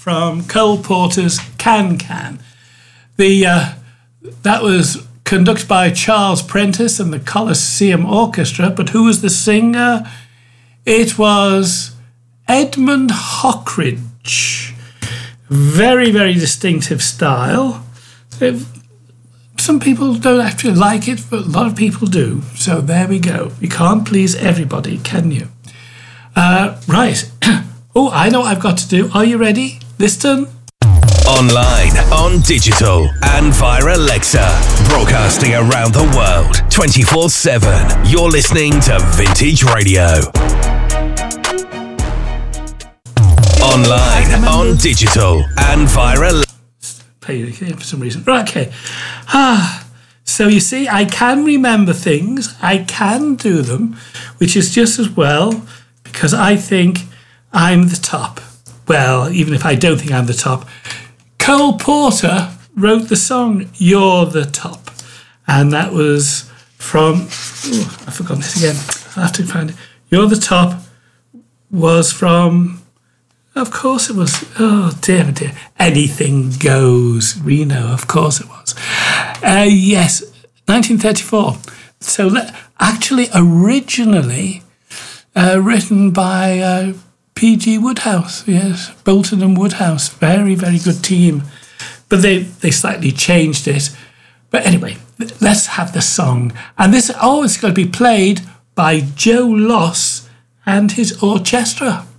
from Cole Porter's Can Can. That was conducted by Charles Prentice and the Colosseum Orchestra, but who was the singer? It was Edmund Hockridge. Very, very distinctive style. Some people don't actually like it, but a lot of people do. So there we go. You can't please everybody, can you? Right. Oh, I know what I've got to do. Are you ready? Listen. Online, on digital, and via Alexa. Broadcasting around the world, 24/7. You're listening to Vintage Radio. Online, on digital, and via Alexa. Play it again for some reason. Right, okay. So you see, I can remember things. I can do them, which is just as well, because I think I'm the top. Well, even if I don't think I'm the top, Cole Porter wrote the song You're the Top. And that was from... Oh, I've forgotten it again. I'll have to find it. You're the Top was from... Of course it was. Oh, dear, dear. Anything Goes. Reno, of course it was. Yes, 1934. So actually, originally written by P.G. Woodhouse. Yes, Bolton and Woodhouse. Very, very good team. But they slightly changed it. But anyway, let's have the song. And this always got to be played by Joe Loss and his orchestra.